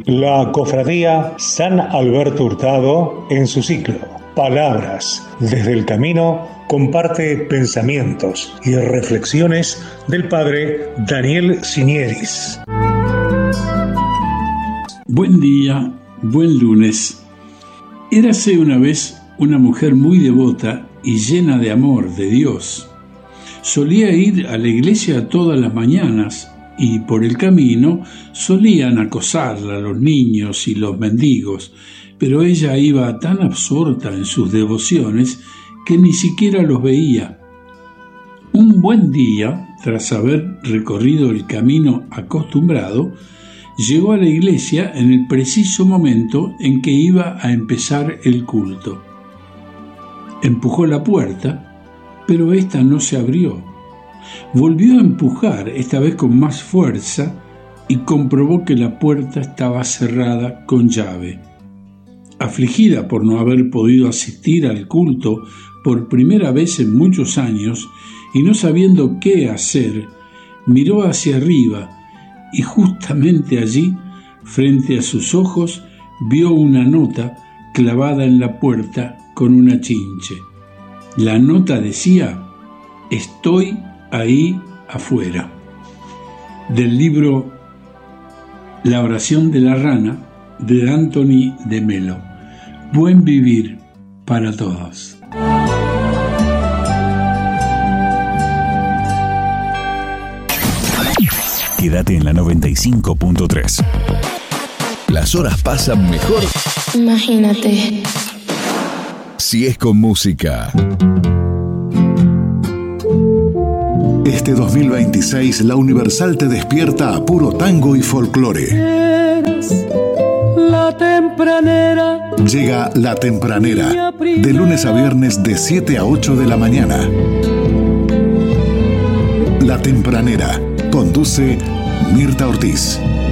La Cofradía San Alberto Hurtado, en su ciclo Palabras desde el Camino, comparte pensamientos y reflexiones del padre Daniel Sinieris. Buen día, buen lunes. Érase una vez una mujer muy devota y llena de amor de Dios. Solía ir a la iglesia todas las mañanas y por el camino solían acosarla los niños y los mendigos, pero ella iba tan absorta en sus devociones que ni siquiera los veía. Un buen día, tras haber recorrido el camino acostumbrado, llegó a la iglesia en el preciso momento en que iba a empezar el culto. Empujó la puerta, pero ésta no se abrió. Volvió a empujar, esta vez con más fuerza, y comprobó que la puerta estaba cerrada con llave. Afligida por no haber podido asistir al culto por primera vez en muchos años y no sabiendo qué hacer, miró hacia arriba y justamente allí, frente a sus ojos, vio una nota clavada en la puerta con una chinche. La nota decía: «Estoy ahí afuera». Del libro La oración de la rana, de Anthony de Melo. Buen vivir para todos. Quédate en la 95.3. Las horas pasan mejor. Imagínate. Si es con música. Este 2026 la Universal te despierta a puro tango y folclore. La tempranera. Llega La Tempranera, de lunes a viernes de 7 a 8 de la mañana. La Tempranera, conduce Mirta Ortiz.